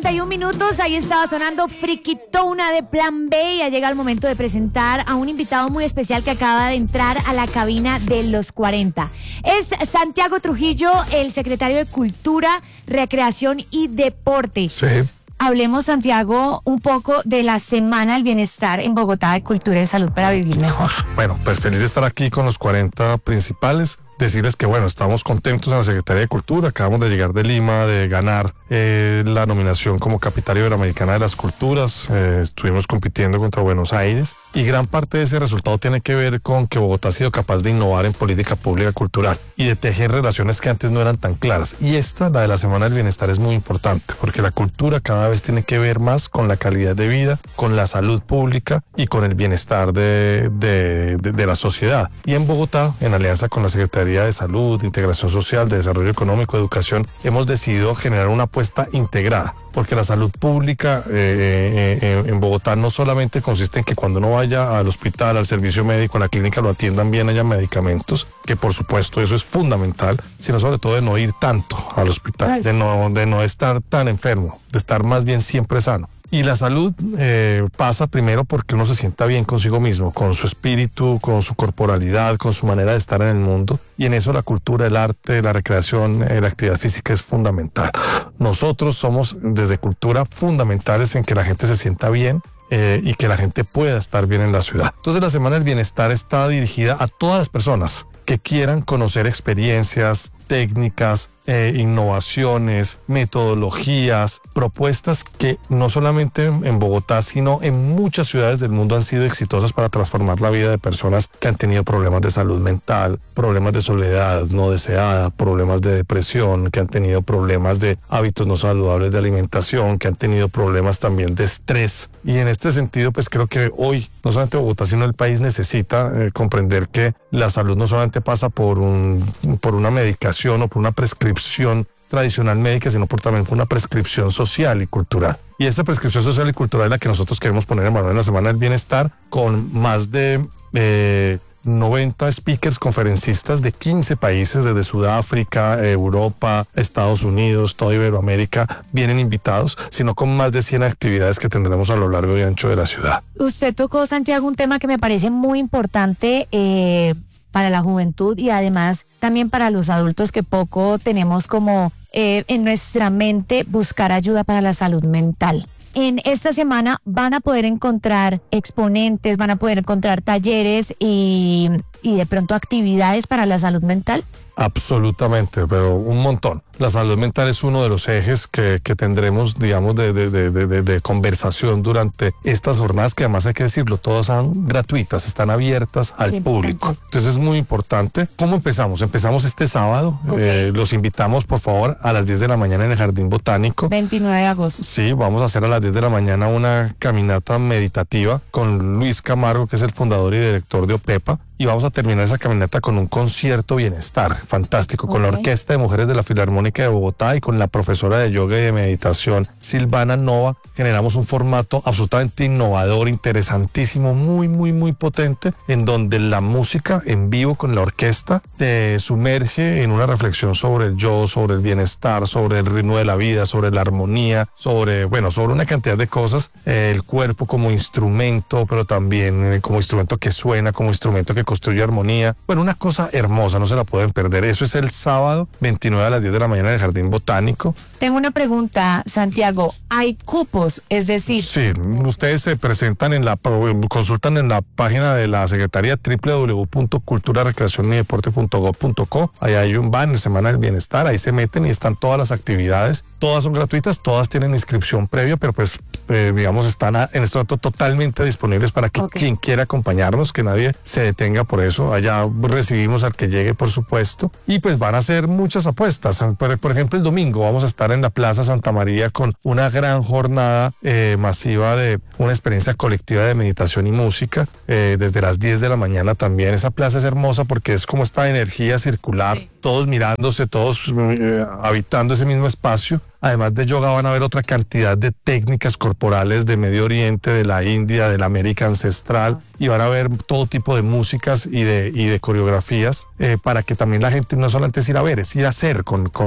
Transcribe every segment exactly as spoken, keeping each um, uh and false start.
cuarenta y un minutos, ahí estaba sonando Friquitona de Plan B y ha llegado el momento de presentar a un invitado muy especial que acaba de entrar a la cabina de los cuarenta. Es Santiago Trujillo, el secretario de Cultura, Recreación y Deporte. Sí. Hablemos, Santiago, un poco de la Semana del Bienestar en Bogotá de Cultura y de Salud para vivir mejor. Bueno, pues feliz de estar aquí con los cuarenta principales. Decirles que, bueno, estamos contentos en la Secretaría de Cultura. Acabamos de llegar de Lima, de ganar eh, la nominación como Capital Iberoamericana de las Culturas. Eh, estuvimos compitiendo contra Buenos Aires y gran parte de ese resultado tiene que ver con que Bogotá ha sido capaz de innovar en política pública cultural y de tejer relaciones que antes no eran tan claras. Y esta, la de la Semana del Bienestar, es muy importante porque la cultura cada vez tiene que ver más con la calidad de vida, con la salud pública y con el bienestar de, de, de, de la sociedad. Y en Bogotá, en alianza con la Secretaría de Salud, de Integración Social, de Desarrollo Económico, Educación, hemos decidido generar una apuesta integrada, porque la salud pública eh, eh, en Bogotá no solamente consiste en que cuando uno vaya al hospital, al servicio médico, a la clínica, lo atiendan bien, haya medicamentos, que por supuesto eso es fundamental, sino sobre todo de no ir tanto al hospital, de no, de no estar tan enfermo, de estar más bien siempre sano. Y la salud eh, pasa primero porque uno se sienta bien consigo mismo, con su espíritu, con su corporalidad, con su manera de estar en el mundo. Y en eso la cultura, el arte, la recreación, eh, la actividad física es fundamental. Nosotros somos desde cultura fundamentales en que la gente se sienta bien eh, y que la gente pueda estar bien en la ciudad. Entonces la Semana del Bienestar está dirigida a todas las personas que quieran conocer experiencias, técnicas, eh, innovaciones, metodologías, propuestas que no solamente en Bogotá, sino en muchas ciudades del mundo han sido exitosas para transformar la vida de personas que han tenido problemas de salud mental, problemas de soledad no deseada, problemas de depresión, que han tenido problemas de hábitos no saludables de alimentación, que han tenido problemas también de estrés. Y en este sentido, pues creo que hoy, no solamente Bogotá, sino el país necesita eh, comprender que la salud no solamente pasa por, un, por una medicación o por una prescripción tradicional médica, sino por también por una prescripción social y cultural. Y esta prescripción social y cultural es la que nosotros queremos poner en valor en la Semana del Bienestar, con más de eh, noventa speakers, conferencistas de quince países, desde Sudáfrica, Europa, Estados Unidos, toda Iberoamérica, vienen invitados, sino con más de cien actividades que tendremos a lo largo y ancho de la ciudad. Usted tocó, Santiago, un tema que me parece muy importante eh, para la juventud y además también para los adultos, que poco tenemos como eh, en nuestra mente buscar ayuda para la salud mental. En esta semana van a poder encontrar exponentes, van a poder encontrar talleres y, y de pronto actividades para la salud mental. Absolutamente, pero un montón. La salud mental es uno de los ejes que, que tendremos, digamos, de, de, de, de, de conversación durante estas jornadas, que además hay que decirlo, todas son gratuitas, están abiertas al Qué público. importante. Entonces es muy importante. ¿Cómo empezamos? Empezamos este sábado. Okay. Eh, los invitamos, por favor, a las diez de la mañana en el Jardín Botánico. veintinueve de agosto. Sí, vamos a hacer a las diez de la mañana una caminata meditativa con Luis Camargo, que es el fundador y director de OPEPA. Y vamos a terminar esa caminata con un concierto bienestar fantástico, con Okay. la Orquesta de Mujeres de la Filarmónica de Bogotá y con la profesora de yoga y de meditación Silvana Nova. Generamos un formato absolutamente innovador, interesantísimo, muy, muy, muy potente, en donde la música en vivo con la orquesta te sumerge en una reflexión sobre el yo, sobre el bienestar, sobre el ritmo de la vida, sobre la armonía, sobre, bueno, sobre una cantidad de cosas. Eh, el cuerpo como instrumento, pero también eh, como instrumento que suena, como instrumento que construye armonía. Bueno, una cosa hermosa, no se la pueden perder. Eso es el sábado veintinueve a las diez de la mañana en el Jardín Botánico. Tengo una pregunta, Santiago. ¿Hay cupos? Es decir... Sí, ustedes se presentan en la, consultan en la página de la Secretaría doble u doble u doble u punto cultura recreación y deporte punto gob punto co. Ahí hay un banner, Semana del Bienestar, ahí se meten y están todas las actividades. Todas son gratuitas, todas tienen inscripción previa, pero pues, eh, digamos, están a, en este momento totalmente disponibles para que Okay. quien quiera acompañarnos, que nadie se detenga por eso. Allá recibimos al que llegue, por supuesto, y pues van a hacer muchas apuestas. Por, por ejemplo, el domingo vamos a estar en la Plaza Santa María con una gran jornada eh, masiva de una experiencia colectiva de meditación y música, eh, desde las diez de la mañana también. Esa plaza es hermosa porque es como esta energía circular, sí. Todos mirándose, todos eh, habitando ese mismo espacio. Además de yoga van a haber otra cantidad de técnicas corporales de Medio Oriente, de la India, de la América ancestral, y van a ver todo tipo de músicas y de, y de coreografías eh, para que también la gente no solamente es ir a ver, es ir a hacer con, con,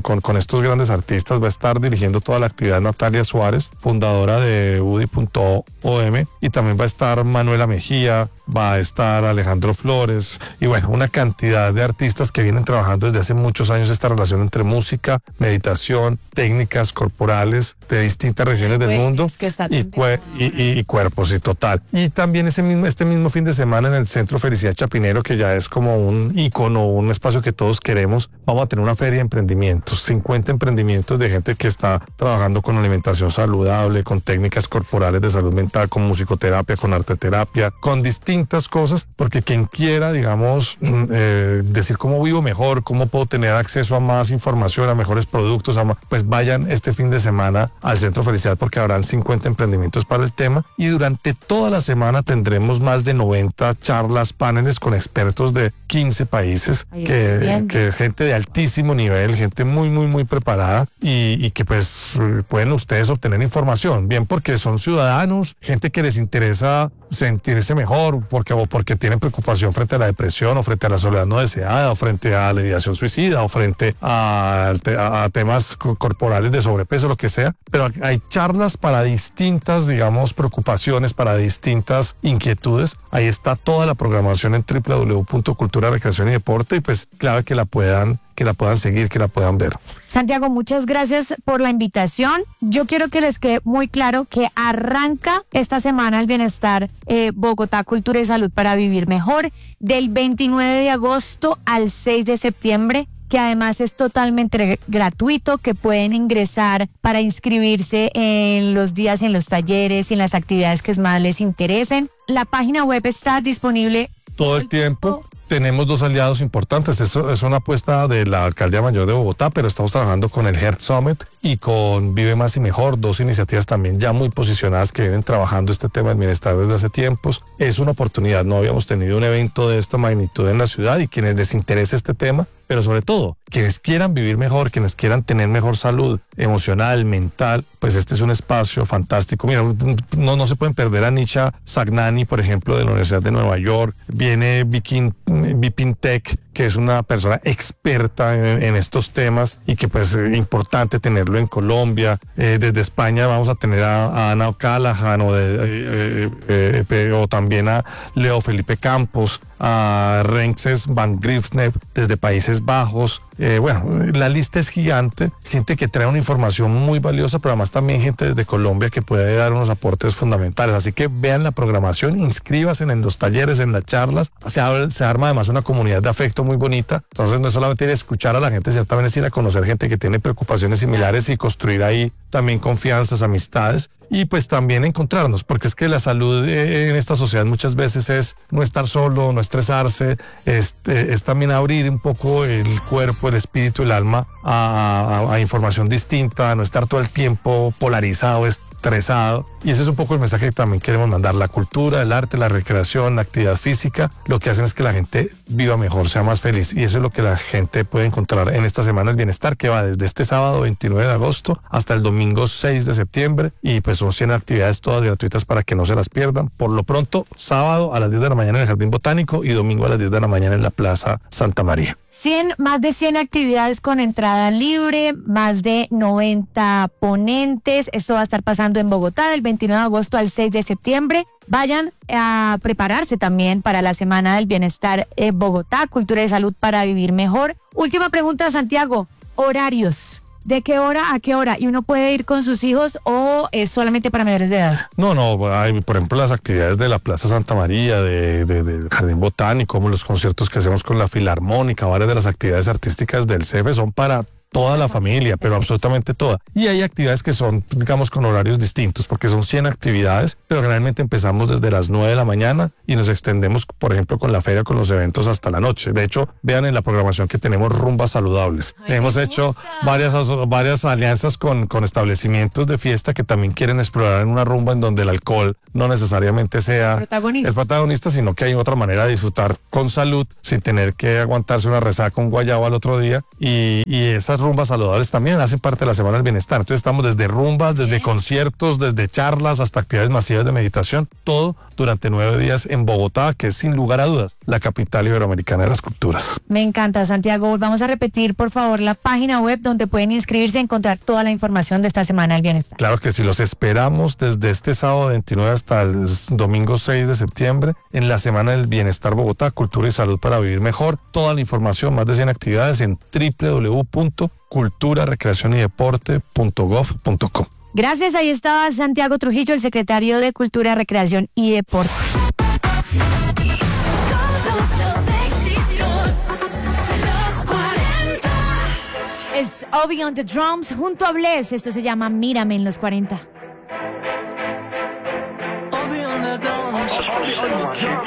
con, con estos grandes artistas. Va a estar dirigiendo toda la actividad Natalia Suárez, fundadora de Udi punto o eme, y también va a estar Manuela Mejía, va a estar Alejandro Flores, y bueno, una cantidad de artistas que vienen trabajando desde hace muchos años esta relación entre música, meditación, técnicas corporales de distintas regiones del mundo y, cue- y, y, y cuerpos, y total. Y también ese mismo, este mismo fin de semana en el Centro Felicidad Chapinero, que ya es como un ícono, un espacio que todos queremos, vamos a tener una feria de emprendimientos, cincuenta emprendimientos de gente que está trabajando con alimentación saludable, con técnicas corporales de salud mental, con musicoterapia, con arteterapia, con distintas cosas, porque quien quiera, digamos, eh, decir cómo vivo mejor, cómo puedo tener acceso a más información, a mejores productos, a más, pues vayan este fin de semana al Centro Felicidad, porque habrán cincuenta emprendimientos para el tema, y durante toda la semana tendremos más de noventa charlas, paneles con expertos de quince países, que, que gente de altísimo nivel, gente muy, muy, muy preparada, y, y que pues pueden ustedes obtener información, bien porque son ciudadanos, gente que les interesa sentirse mejor, porque, o porque tienen preocupación frente a la depresión, o frente a la soledad no deseada, o frente a la ideación suicida, o frente a, a, a temas corporales de sobrepeso, lo que sea, pero hay charlas para distintas, digamos, preocupaciones, para distintas inquietudes. Ahí está toda la programación en doble u doble u doble u punto cultura, recreación y deporte, y pues claro que la puedan que la puedan seguir, que la puedan ver. Santiago, muchas gracias por la invitación. Yo quiero que les quede muy claro que arranca esta semana el Bienestar eh, Bogotá, Cultura y Salud para Vivir Mejor, del veintinueve de agosto al seis de septiembre, que además es totalmente gratuito, que pueden ingresar para inscribirse en los días, en los talleres y en las actividades que más les interesen. La página web está disponible todo el tiempo. Tenemos dos aliados importantes. Eso es una apuesta de la Alcaldía Mayor de Bogotá, pero estamos trabajando con el Heart Summit y con Vive Más y Mejor, dos iniciativas también ya muy posicionadas que vienen trabajando este tema del bienestar desde hace tiempos. Es una oportunidad, no habíamos tenido un evento de esta magnitud en la ciudad, y quienes les interese este tema, pero sobre todo, quienes quieran vivir mejor, quienes quieran tener mejor salud emocional, mental, pues este es un espacio fantástico. Mira, no, no se pueden perder a Nisha Sagnani, por ejemplo, de la Universidad de Nueva York. Viene Vikin, Vipin Tech, que es una persona experta en, en estos temas, y que pues es importante tenerlo en Colombia. Eh, desde España vamos a tener a, a Ana O'Callaghan, o, de, eh, eh, eh, o también a Leo Felipe Campos, a Renxes Van Griefsnev desde Países Bajos. Eh, bueno, la lista es gigante, gente que trae una información muy valiosa, pero además también gente desde Colombia que puede dar unos aportes fundamentales. Así que vean la programación, inscríbanse en los talleres, en las charlas. Se, se arma además una comunidad de afecto muy bonita. Entonces no es solamente ir a escuchar a la gente, sino también es ir a conocer gente que tiene preocupaciones similares y construir ahí también confianzas, amistades, y pues también encontrarnos, porque es que la salud en esta sociedad muchas veces es no estar solo, no estresarse, es, es también abrir un poco el cuerpo, el espíritu, el alma a, a, a información distinta, a no estar todo el tiempo polarizado, estresado. Y ese es un poco el mensaje que también queremos mandar. La cultura, el arte, la recreación, la actividad física, lo que hacen es que la gente viva mejor, sea más feliz, y eso es lo que la gente puede encontrar en esta semana del bienestar, que va desde este sábado veintinueve de agosto hasta el domingo seis de septiembre, y pues son cien actividades todas gratuitas para que no se las pierdan. Por lo pronto, sábado a las diez de la mañana en el Jardín Botánico y domingo a las diez de la mañana en la Plaza Santa María. cien, más de cien actividades con entrada libre, más de noventa ponentes. Esto va a estar pasando en Bogotá del veintinueve de agosto al seis de septiembre. Vayan a prepararse también para la Semana del Bienestar en Bogotá, Cultura y Salud para Vivir Mejor. Última pregunta, Santiago. Horarios. ¿De qué hora a qué hora? ¿Y uno puede ir con sus hijos o es solamente para mayores de edad? No, no, hay, por ejemplo, las actividades de la Plaza Santa María, de, de, del Jardín Botánico, como los conciertos que hacemos con la Filarmónica, varias de las actividades artísticas del C E F E son para toda la familia, pero absolutamente toda. Y hay actividades que son, digamos, con horarios distintos, porque son cien actividades, pero generalmente empezamos desde las nueve de la mañana y nos extendemos, por ejemplo, con la feria, con los eventos hasta la noche. De hecho, vean en la programación que tenemos rumbas saludables. Ay, hemos hecho varias, varias alianzas con, con establecimientos de fiesta que también quieren explorar en una rumba en donde el alcohol no necesariamente sea protagonista. el protagonista, sino que hay otra manera de disfrutar con salud sin tener que aguantarse una resaca, un guayabo al otro día. Y, y esas rumbas saludables también hacen parte de la Semana del Bienestar. Entonces estamos desde rumbas, desde conciertos, desde charlas hasta actividades masivas de meditación, todo durante nueve días en Bogotá, que es sin lugar a dudas la capital iberoamericana de las culturas. Me encanta, Santiago. Vamos a repetir, por favor, la página web donde pueden inscribirse y encontrar toda la información de esta Semana del Bienestar. Claro que sí, los esperamos desde este sábado veintinueve hasta el domingo seis de septiembre en la Semana del Bienestar Bogotá, Cultura y Salud para Vivir Mejor. Toda la información, más de cien actividades en doble u doble u doble u punto cultura recreación y deporte punto gov punto co. Gracias, ahí estaba Santiago Trujillo, el secretario de Cultura, Recreación y Deporte. Es Obi on the Drums junto a Bless. Esto se llama Mírame en los cuarenta.